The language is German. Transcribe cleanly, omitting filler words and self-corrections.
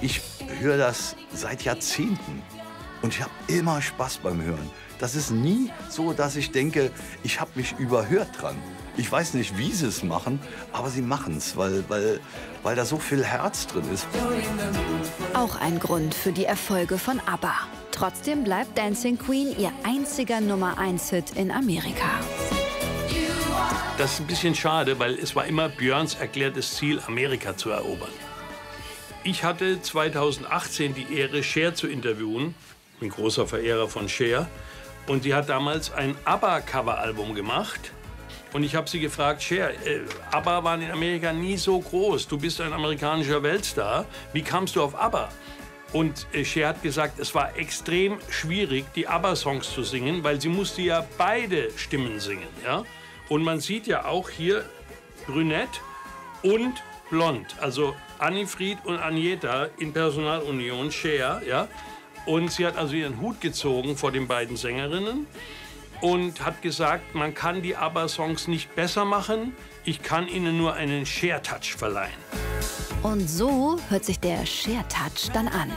Ich höre das seit Jahrzehnten und ich habe immer Spaß beim Hören. Das ist nie so, dass ich denke, ich habe mich überhört dran. Ich weiß nicht, wie sie es machen, aber sie machen es, weil da so viel Herz drin ist. Auch ein Grund für die Erfolge von ABBA. Trotzdem bleibt Dancing Queen ihr einziger Nummer-1-Hit in Amerika. Das ist ein bisschen schade, weil es war immer Björns erklärtes Ziel, Amerika zu erobern. Ich hatte 2018 die Ehre, Cher zu interviewen. Ich bin großer Verehrer von Cher. Und die hat damals ein ABBA-Cover-Album gemacht. Und ich habe sie gefragt, Cher, ABBA waren in Amerika nie so groß. Du bist ein amerikanischer Weltstar. Wie kamst du auf ABBA? Und Cher hat gesagt, es war extrem schwierig, die ABBA-Songs zu singen, weil sie musste ja beide Stimmen singen. Ja? Und man sieht ja auch hier brünett und blond. Also Annifried und Agneta in Personalunion, Cher. Ja? Und sie hat also ihren Hut gezogen vor den beiden Sängerinnen und hat gesagt, man kann die ABBA-Songs nicht besser machen, ich kann ihnen nur einen Cher-Touch verleihen. Und so hört sich der Cher-Touch dann an.